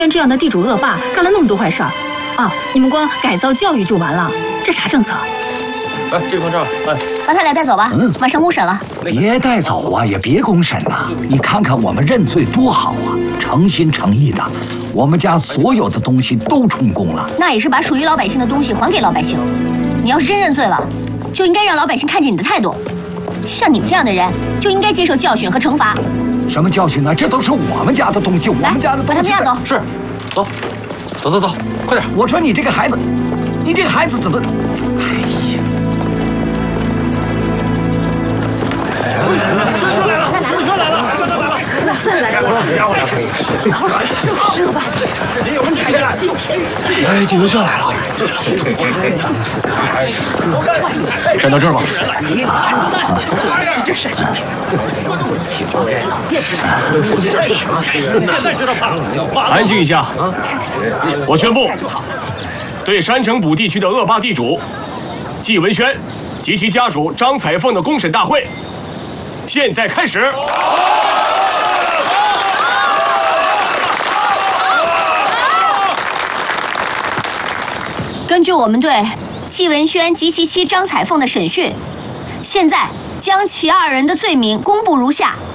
这样的地主恶霸干了那么多坏事儿，啊，你们光改造教育就完了？这啥政策？ 哎，这放这儿，哎， 把他俩带走吧，马上公审了。 别带走啊，也别公审呐！你看看我们认罪多好啊，诚心诚意的，我们家所有的东西都充公了。 那也是把属于老百姓的东西还给老百姓。你要是真认罪了，就应该让老百姓看见你的态度。像你们这样的人，就应该接受教训和惩罚。 什么教训呢？这都是我们家的东西，我们家的东西。 把他们押走。 是，走，走走走，快点！ 我说你这个孩子，你这个孩子怎么？哎呀！ 哎，警卫车来了，站到这儿吧。安静一下！我宣布，对山城堡地区的恶霸地主季文轩及其家属张彩凤的公审大会，现在开始。 根据我们对季文轩及其妻张彩凤的审讯，现在将其二人的罪名公布如下：